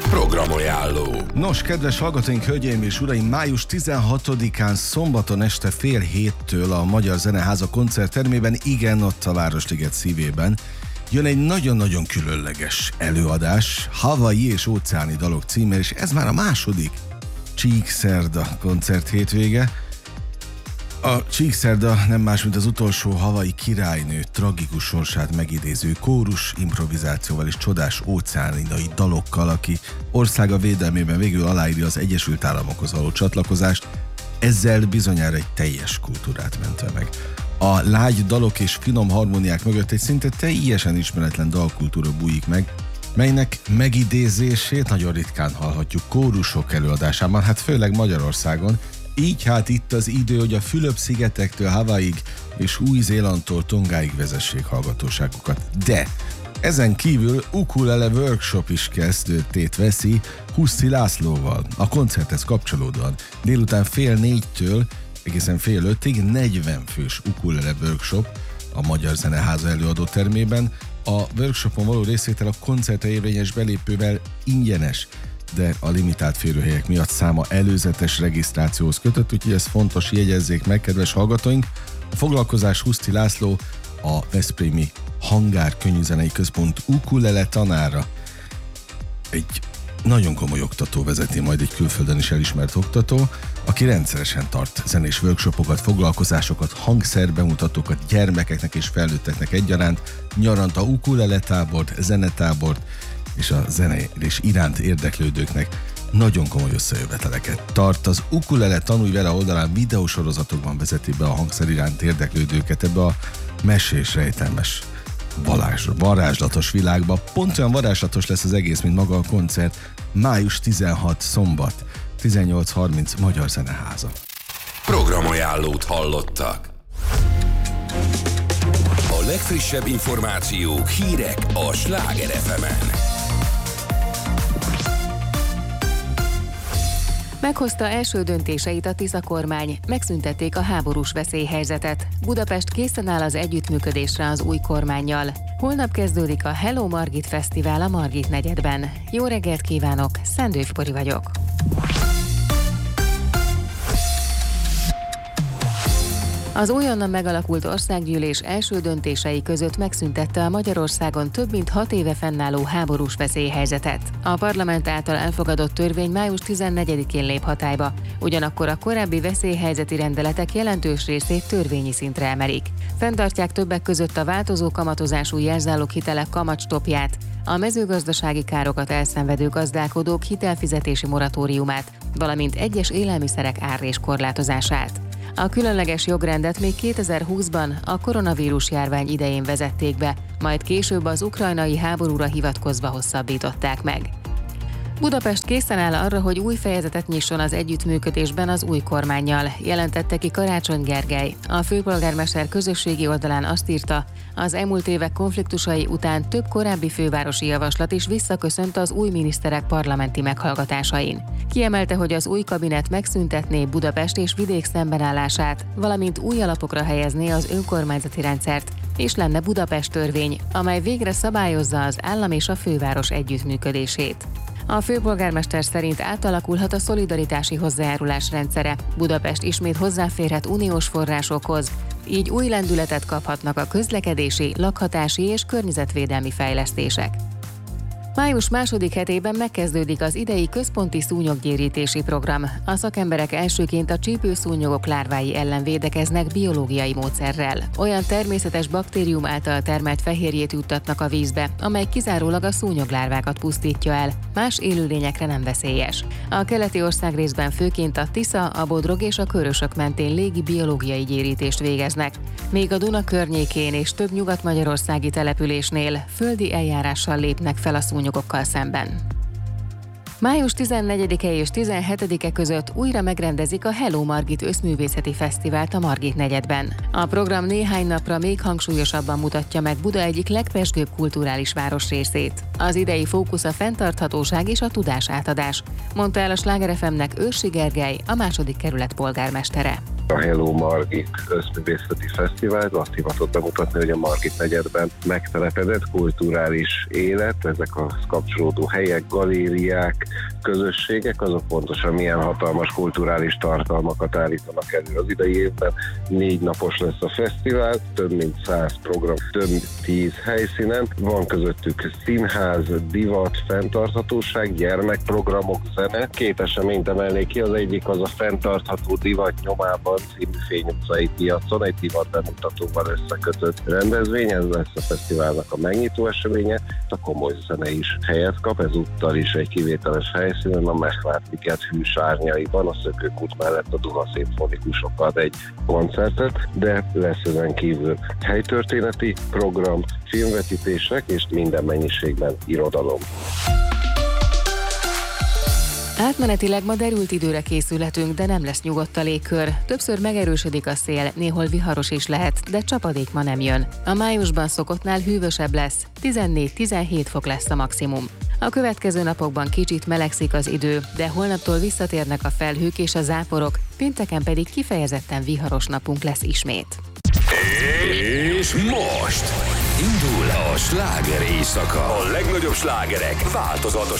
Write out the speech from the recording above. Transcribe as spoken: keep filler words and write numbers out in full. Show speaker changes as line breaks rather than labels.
Programajánló.
Nos, kedves hallgatóink, hölgyeim és uraim, május tizenhatodikán szombaton este fél héttől a Magyar Zeneháza koncerttermében, igen, ott a Városliget szívében, jön egy nagyon-nagyon különleges előadás, Hawaii és óceáni dalok címmel, és ez már a második Csíkszerda koncert hétvége. A Csíkszerda nem más, mint az utolsó Hawaii királynő tragikus sorsát megidéző kórus improvizációval és csodás óceánidai dalokkal, aki országa védelmében végül aláírja az Egyesült Államokhoz való csatlakozást, ezzel bizonyára egy teljes kultúrát mentve meg. A lágy dalok és finom harmóniák mögött egy szinte teljesen ismeretlen dalkultúra bújik meg, melynek megidézését nagyon ritkán hallhatjuk kórusok előadásában, hát főleg Magyarországon. Így hát itt az idő, hogy a Fülöp-szigetektől Hawaiig és Új-Zélandtól Tongáig vezessék hallgatóságukat. De ezen kívül ukulele workshop is kezdődtét veszi Huszti Lászlóval. A koncerthez kapcsolódóan délután fél négytől egészen fél ötig negyven fős ukulele workshop a Magyar Zeneháza előadó termében. A workshopon való részvétel a koncertre érvényes belépővel ingyenes, de a limitált férőhelyek miatt száma előzetes regisztrációhoz kötött, úgyhogy ez fontos, jegyezzék meg, kedves hallgatóink. A foglalkozás Huszti László, a Veszprémi Hangár Könnyűzenei Központ ukulele tanára. Egy nagyon komoly oktató vezeti majd, egy külföldön is elismert oktató, aki rendszeresen tart zenés workshopokat, foglalkozásokat, hangszerbemutatókat gyermekeknek és felnőtteknek egyaránt, nyaranta ukulele tábort, zenetábort, és a zenélés iránt érdeklődőknek nagyon komoly összejöveteleket tart. Az Ukulele Tanulj Vele oldalán videósorozatokban vezeti be a hangszer iránt érdeklődőket ebbe a mesés, rejtelmes, varázs, varázslatos világba. Pont olyan varázslatos lesz az egész, mint maga a koncert. május tizenhatodika szombat, tizennyolc harminc Magyar Zeneháza.
Programajánlót hallottak. A legfrissebb információk, hírek a Sláger ef emen.
Meghozta első döntéseit a Tisza kormány, megszüntették a háborús veszélyhelyzetet. Budapest készen áll az együttműködésre az új kormánnyal. Holnap kezdődik a Hello Margit Fesztivál a Margit negyedben. Jó reggelt kívánok, Szendőf Kori vagyok. Az újonnan megalakult országgyűlés első döntései között megszüntette a Magyarországon több mint hat éve fennálló háborús veszélyhelyzetet. A parlament által elfogadott törvény május tizennegyedikén lép hatályba, ugyanakkor a korábbi veszélyhelyzeti rendeletek jelentős részét törvényi szintre emelik. Fenntartják többek között a változó kamatozású jelzáloghitelek kamatstopját, a mezőgazdasági károkat elszenvedő gazdálkodók hitelfizetési moratóriumát, valamint egyes élelmiszerek árrés korlátozását. A különleges jogrendet még kétezer-húszban a koronavírus járvány idején vezették be, majd később az ukrajnai háborúra hivatkozva hosszabbították meg. Budapest készen áll arra, hogy új fejezetet nyisson az együttműködésben az új kormánnyal, jelentette ki Karácsony Gergely. A főpolgármester közösségi oldalán azt írta, az elmúlt évek konfliktusai után több korábbi fővárosi javaslat is visszaköszönt az új miniszterek parlamenti meghallgatásain. Kiemelte, hogy az új kabinet megszüntetné Budapest és vidék szembenállását, valamint új alapokra helyezné az önkormányzati rendszert, és lenne Budapest törvény, amely végre szabályozza az állam és a főváros együttműködését. A főpolgármester szerint átalakulhat a szolidaritási hozzájárulás rendszere. Budapest ismét hozzáférhet uniós forrásokhoz, így új lendületet kaphatnak a közlekedési, lakhatási és környezetvédelmi fejlesztések. Május második hetében megkezdődik az idei központi szúnyoggyérítési program. A szakemberek elsőként a csípőszúnyogok lárvái ellen védekeznek biológiai módszerrel. Olyan természetes baktérium által termelt fehérjét juttatnak a vízbe, amely kizárólag a szúnyoglárvákat pusztítja el, más élőlényekre nem veszélyes. A keleti országrészben főként a Tisza, a Bodrog és a Körösök mentén légi biológiai gyérítést végeznek, még a Duna környékén és több nyugat-magyarországi településnél földi eljárással lépnek fel a szúnyogokkal szemben. Május tizennegyedike és tizenhetedike között újra megrendezik a Hello Margit összművészeti fesztivált a Margit negyedben. A program néhány napra még hangsúlyosabban mutatja meg Buda egyik legpezsgőbb kulturális városrészét. Az idei fókusz a fenntarthatóság és a tudásátadás, mondta el a Sláger ef emnek Őrsi Gergely, a második kerület polgármestere.
A Hello Margit Összművészeti Fesztivál azt hivatott bemutatni, hogy a Margit negyedben megtelepedett kulturális élet, ezek a kapcsolódó helyek, galériák, közösségek, azok pontosan milyen hatalmas kulturális tartalmakat állítanak elő az idei évben. Négy napos lesz a fesztivál, több mint száz program, több mint tíz helyszínen. Van közöttük színház, divat, fenntarthatóság, gyermekprogramok, zene. Két eseményt emelnék ki, az egyik az a fenntartható divat nyomában című Fény utcai piacon, egy divat bemutatóval összekötött rendezvény, ez lesz a fesztiválnak a megnyitó eseménye, a komoly zene is helyet kap, ezúttal is egy kivételes helyszínen, a Mechvárd-liget hűs árnyaiban, a Szökőkút mellett a Duna szimfonikusokkal ad egy koncertet, de lesz ezen kívül helytörténeti program, filmvetítések és minden mennyiségben irodalom.
Átmenetileg ma derült időre készülhetünk, de nem lesz nyugodt a légkör. Többször megerősödik a szél, néhol viharos is lehet, de csapadék ma nem jön. A májusban szokottnál hűvösebb lesz, tizennégy-tizenhét fok lesz a maximum. A következő napokban kicsit melegszik az idő, de holnaptól visszatérnek a felhők és a záporok, pénteken pedig kifejezetten viharos napunk lesz ismét.
És most indul a sláger éjszaka. A legnagyobb slágerek változatos